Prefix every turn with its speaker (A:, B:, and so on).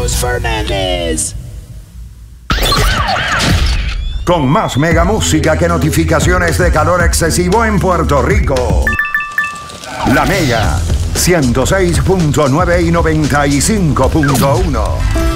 A: Jesús Fernández.
B: Con más mega música que notificaciones de calor excesivo en Puerto Rico. La Mega 106.9 y 95.1.